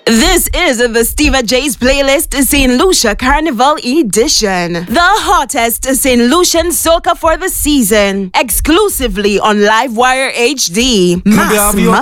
This is the Steva J's playlist, St. Lucia Carnival Edition. The hottest St. Lucian soca for the season. Exclusively on Livewire HD. Mass